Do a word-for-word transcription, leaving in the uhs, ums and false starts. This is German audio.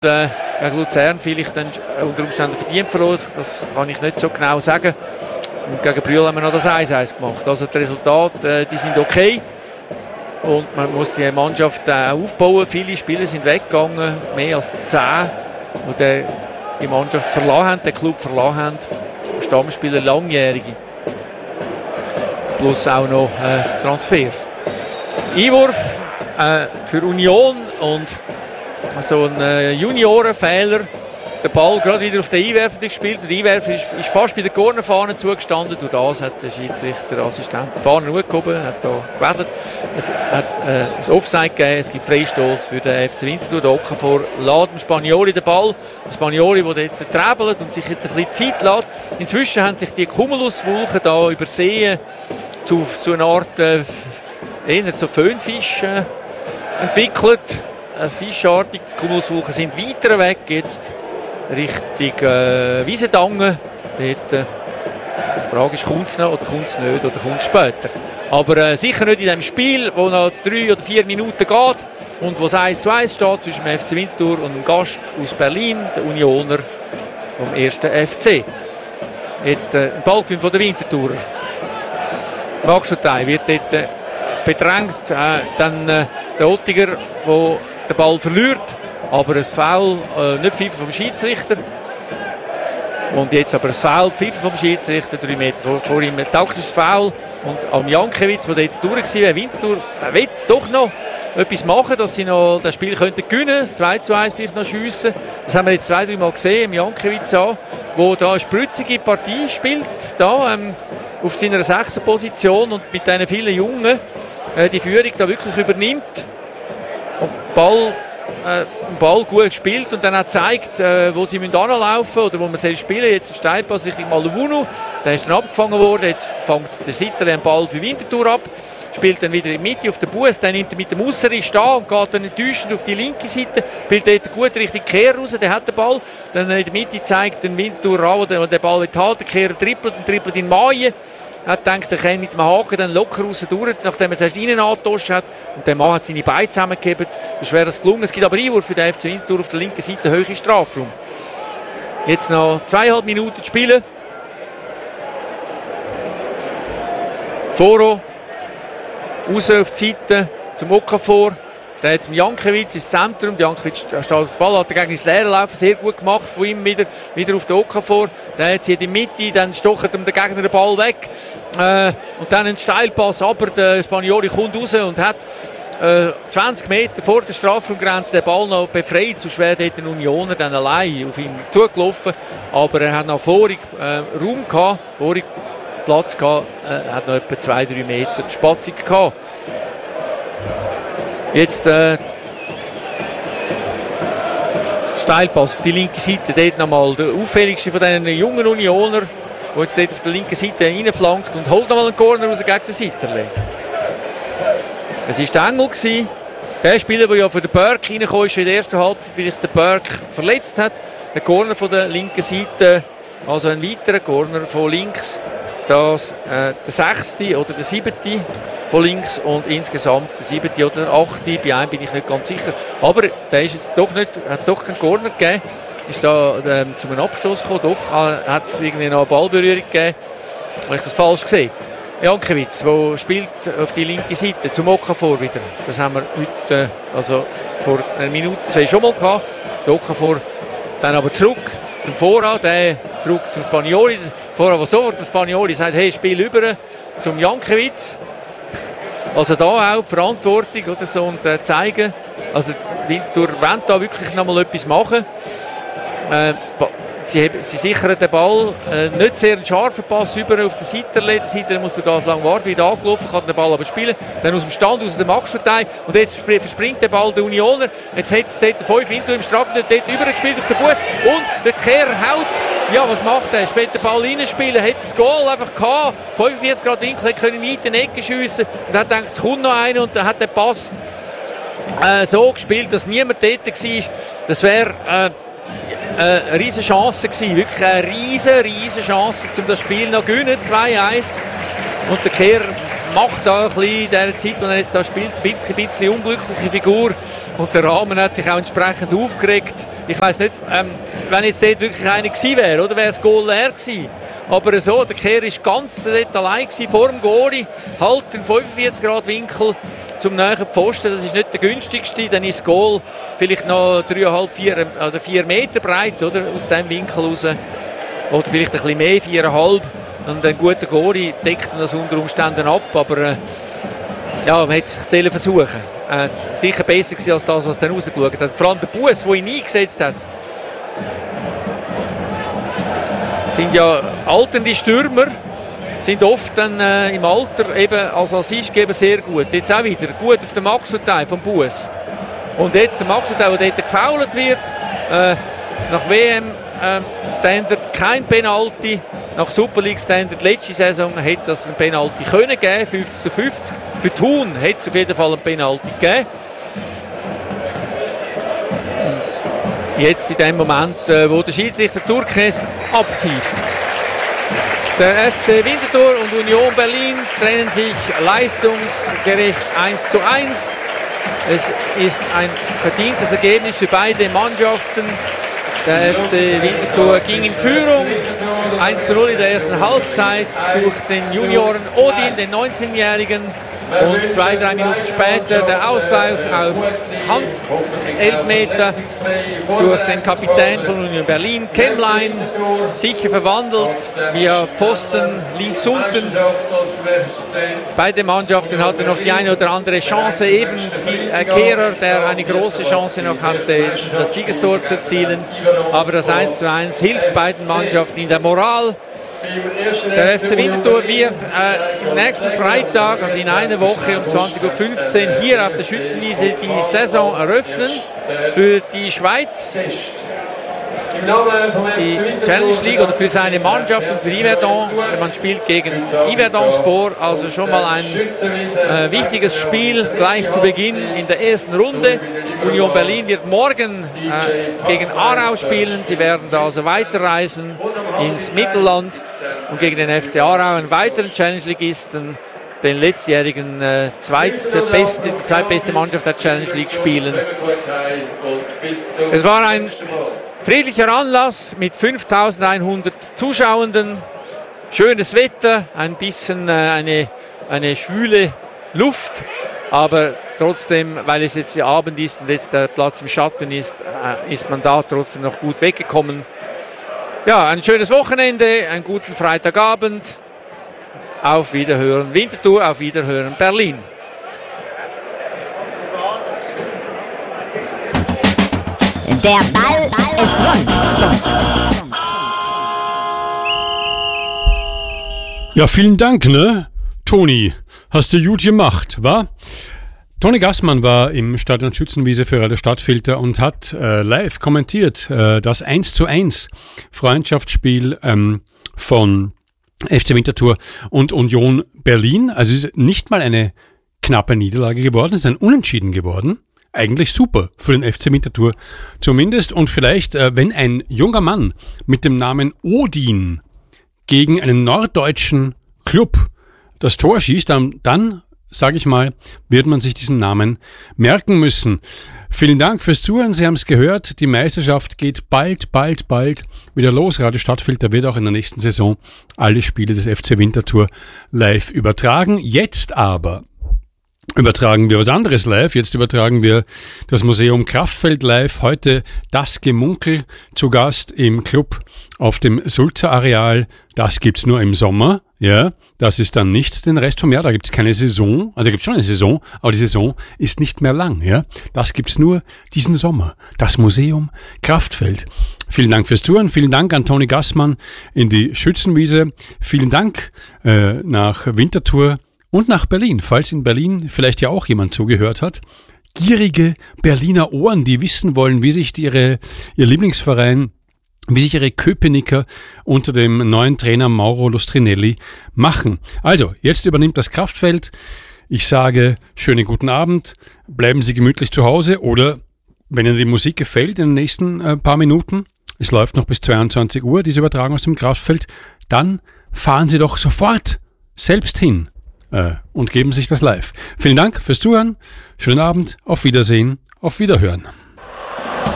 Äh, gegen Luzern vielleicht dann unter Umständen verdient verloren, das kann ich nicht so genau sagen. Und gegen Brühl haben wir noch das eins eins gemacht. Also die Resultate, äh, die sind okay. Und man muss die Mannschaft äh, aufbauen. Viele Spieler sind weggegangen, mehr als zehn, die der, die Mannschaft verlassen haben, den Club verlassen haben. Stammspieler, Langjährige. Plus auch noch äh, Transfers. Einwurf äh, für Union und so ein äh, Juniorenfehler. Der Ball gerade wieder auf den Einwerfer gespielt. Der Einwerfer ist, ist fast bei der Cornerfahne zugestanden. Durch das hat der Schiedsrichter, der Assistent, die Fahne hochgehoben, hat da gewählt. Es hat äh, ein Offside gegeben, es gibt Freistoß für den F C Winterthur. Der Okafor lädt dem Spanioli den Ball. Der Spanioli, der dort träbelt und sich jetzt ein bisschen Zeit lässt. Inzwischen haben sich die Cumuluswolken da übersehen zu, zu einer Art äh, eher so Föhnfisch äh, entwickelt. Ein Fischartig. Die Cumuluswolken sind weiter weg jetzt Richtung äh, Wiesendangen. Dort, äh, die Frage ist, kommt es noch oder kommt es nicht oder kommt es später. Aber äh, sicher nicht in dem Spiel, wo noch drei oder vier Minuten geht und wo es eins zu eins steht zwischen dem F C Winterthur und einem Gast aus Berlin, der Unioner vom ersten F C. Jetzt äh, ein Ballgewinn von der Winterthurer. Maxotay wird dort äh, bedrängt. Äh, dann äh, der Ottiger, der den Ball verliert. Aber ein Foul, äh, nicht Pfeife vom Schiedsrichter. Und jetzt aber ein Foul, Pfeife vom Schiedsrichter, drei Meter vor, vor ihm. Ein taktisches Foul. Und am Jankiewicz, der dort durch war, Winterthur will doch noch etwas machen, dass sie noch das Spiel könnten gewinnen, das zwei zu eins vielleicht noch schiessen. Das haben wir jetzt zwei, drei Mal gesehen, im Jankiewicz an, der da eine spritzige Partie spielt, da ähm, auf seiner sechsten Position und mit diesen vielen Jungen äh, die Führung da wirklich übernimmt. Und Ball Äh, Ball gut gespielt und dann auch gezeigt, äh, wo sie anlaufen müssen oder wo man spielen soll. Jetzt ein Steilpass Richtung Maluvunu, der ist dann abgefangen worden. Jetzt fängt der Sitter den Ball für Winterthur ab, spielt dann wieder in die Mitte auf den Bus, dann nimmt er mit dem Ausserriss da und geht dann enttäuschend auf die linke Seite, spielt dort gut Richtung Kehr raus, der hat den Ball. Dann in der Mitte zeigt den Winterthur an, der den Ball halten will. Kehr trippelt und trippelt in Maien. Er hat gedacht, er kann mit dem Haken dann locker raus durch, nachdem er zuerst innen angetauscht hat. Und der Mann hat seine Beine zusammengegeben. Das wäre das gelungen. Es gibt aber Einwurf für den F C Winterthur auf der linken Seite, hohe Strafraum. Jetzt noch zweieinhalb Minuten zu spielen. Foro raus auf die Seite zum Okafor. Der hat zum Jankiewicz ins Zentrum. Jankiewicz steht auf den Ball, hat gegen ins Leere laufen. Sehr gut gemacht von ihm wieder, wieder auf den Okafor. Der zieht in die Mitte, dann stochert ihm der Gegner den Ball weg. Äh, und dann ein Steilpass, aber der Spanioli kommt raus und hat äh, zwanzig Meter vor der Strafraumgrenze den Ball noch befreit. So schwer dort ein Unioner dann allein auf ihn zugelaufen. Aber er hat noch vorig äh, Raum gehabt, vorig Platz gehabt, äh, hat noch etwa zwei, drei Meter Spatzung gehabt. Jetzt äh, Steilpass auf die linke Seite. Dort nochmal der auffälligste von diesen jungen Unioner, der jetzt dort auf der linken Seite reinflankt und holt nochmal einen Corner raus gegen den Sitterle. Es war der Engel gewesen. Der Spieler, der ja von der Burke reingekommen ist in der ersten Halbzeit, weil sich der Burke verletzt hat. Der Corner von der linken Seite, also ein weiterer Corner von links. Das äh, der sechste oder der siebte von links und insgesamt der siebte oder der achte. Bei einem bin ich nicht ganz sicher. Aber der ist jetzt doch nicht, hat es doch keinen Corner gegeben. Ist da ähm, zu einem Abstoß gekommen. Doch äh, hat es irgendwie noch eine Ballberührung gegeben. Habe ich das falsch gesehen? Jankiewicz, der spielt auf die linke Seite zum Okafor wieder. Das haben wir heute, also vor einer Minute, zwei schon mal gehabt. Der Okafor dann aber zurück zum Vorrat, der zurück zum Spanioli. Vorher, wo sofort der Spanioli sagt, hey, Spiel über zum Jankiewicz. Also da auch die Verantwortung oder so und äh, zeigen, also Winterthur wollen da wirklich noch mal etwas machen. Äh, sie, sie sichern den Ball, äh, nicht sehr einen scharfen Pass über auf der Seite. Der Seite muss durch das lang warten, wieder angelaufen, kann den Ball aber spielen. Dann aus dem Stand, aus dem Maxotay und jetzt verspringt der Ball der Unioner. Jetzt hat der fünf Winterthur im Strafraum dort übergespielt auf den Bus und der Kehrer haut. Ja, was macht er? Er spielt den Ball reinspielen, hat das Goal einfach gehabt. fünfundvierzig Grad Winkel, können weit in die Ecke schiessen. Und hat gedacht, es kommt noch einer und dann hat der Pass äh, so gespielt, dass niemand dort war. Das wäre äh, äh, eine riesige Chance gewesen. Wirklich eine riesige, riesige Chance, um das Spiel noch zu gewinnen. zwei eins. Und der Kehrer macht da ein bisschen in der Zeit, wo er jetzt da spielt, ein bisschen, ein bisschen unglückliche Figur. Und der Rahmen hat sich auch entsprechend aufgeregt. Ich weiss nicht, ähm, wenn jetzt dort wirklich einer gewesen wäre, oder wäre das Goal leer gewesen. Aber so, der Kehr war ganz dort allein gewesen, vor dem Goalie, halt den fünfundvierzig Grad Winkel zum näheren Pfosten. Das ist nicht der günstigste, dann ist das Goal vielleicht noch drei Komma fünf, vier oder vier Meter breit, oder, aus diesem Winkel raus. Oder vielleicht ein bisschen mehr, vier Komma fünf. Und ein guter Goalie deckt das unter Umständen ab, aber äh, ja, man hätte es versuchen. Äh, sicher besser gewesen als das, was dann rausgeschaut hat. Vor allem der Bus, der ihn eingesetzt hat. Sind ja alternde Stürmer, sind oft dann äh, im Alter eben als Assistgeber sehr gut. Jetzt auch wieder gut auf dem Maxoteil vom Bus. Und jetzt der Maxoteil, der dort gefoult wird, äh, nach W M-Standard äh, kein Penalty. Nach Super League Standard letzte Saison hätte das ein Penalty können geben, fünfzig zu fünfzig. Für Thun hätte es auf jeden Fall ein Penalty gegeben. Und jetzt in dem Moment, wo der Schiedsrichter Turkes abpfeift. Der F C Winterthur und Union Berlin trennen sich leistungsgerecht eins zu eins. Es ist ein verdientes Ergebnis für beide Mannschaften. Der F C Winterthur ging in Führung, eins zu null in der ersten Halbzeit durch den Junioren Odin, den neunzehnjährigen. Und zwei, drei Minuten später der Ausgleich auf Hans Elfmeter durch den Kapitän von Union Berlin, Kemlein, sicher verwandelt via Pfosten links unten. Beide Mannschaften hatten noch die eine oder andere Chance, eben die Kehrer, der eine große Chance noch hatte, das Siegestor zu erzielen. Aber das eins zu eins hilft beiden Mannschaften in der Moral. Der F C Winterthur wird äh, am nächsten Freitag, also in einer Woche um zwanzig Uhr fünfzehn, hier auf der Schützenwiese die Saison eröffnen für die Schweiz. Die Challenge League oder für seine Mannschaft und für Yverdon. Man spielt gegen Yverdon Sport, also schon mal ein äh, wichtiges Spiel gleich zu Beginn in der ersten Runde. Union Berlin wird morgen äh, gegen Aarau spielen. Sie werden da also weiterreisen ins Mittelland und gegen den F C Aarau, einen weiteren Challenge Ligisten, den letztjährigen äh, zweitbeste, die zweitbeste Mannschaft der Challenge League spielen. Es war ein friedlicher Anlass mit fünftausendeinhundert Zuschauenden, schönes Wetter, ein bisschen äh, eine, eine schwüle Luft, aber trotzdem, weil es jetzt Abend ist und jetzt der Platz im Schatten ist, äh, ist man da trotzdem noch gut weggekommen. Ja, ein schönes Wochenende, einen guten Freitagabend. Auf Wiederhören Winterthur, auf Wiederhören Berlin. Der Ball ist rund. Ja, vielen Dank, ne? Toni, hast du gut gemacht, wa? Toni Gassmann war im Stadion Schützenwiese für Radio Stadtfilter und hat äh, live kommentiert äh, das eins zu eins Freundschaftsspiel ähm, von F C Winterthur und Union Berlin. Also es ist nicht mal eine knappe Niederlage geworden, es ist ein Unentschieden geworden. Eigentlich super für den F C Winterthur zumindest. Und vielleicht, äh, wenn ein junger Mann mit dem Namen Odin gegen einen norddeutschen Club das Tor schießt, dann, dann sage ich mal, wird man sich diesen Namen merken müssen. Vielen Dank fürs Zuhören. Sie haben es gehört. Die Meisterschaft geht bald, bald, bald wieder los. Radio Stadtfilter wird auch in der nächsten Saison alle Spiele des F C Winterthur live übertragen. Jetzt aber übertragen wir was anderes live. Jetzt übertragen wir das Museum Kraftfeld live. Heute das Gemunkel zu Gast im Club auf dem Sulzer Areal. Das gibt's nur im Sommer. Ja, das ist dann nicht den Rest vom Jahr. Da gibt's keine Saison. Also da gibt's schon eine Saison, aber die Saison ist nicht mehr lang. Ja, das gibt's nur diesen Sommer. Das Museum Kraftfeld. Vielen Dank fürs Zuhören. Vielen Dank an Toni Gassmann in die Schützenwiese. Vielen Dank äh, nach Winterthur. Und nach Berlin, falls in Berlin vielleicht ja auch jemand zugehört hat. Gierige Berliner Ohren, die wissen wollen, wie sich die ihre, ihr Lieblingsverein, wie sich ihre Köpenicker unter dem neuen Trainer Mauro Lustrinelli machen. Also, jetzt übernimmt das Kraftfeld. Ich sage, schönen guten Abend, bleiben Sie gemütlich zu Hause oder, wenn Ihnen die Musik gefällt in den nächsten äh, paar Minuten, es läuft noch bis zweiundzwanzig Uhr, diese Übertragung aus dem Kraftfeld, dann fahren Sie doch sofort selbst hin äh, und geben sich das live. Vielen Dank fürs Zuhören. Schönen Abend. Auf Wiedersehen. Auf Wiederhören.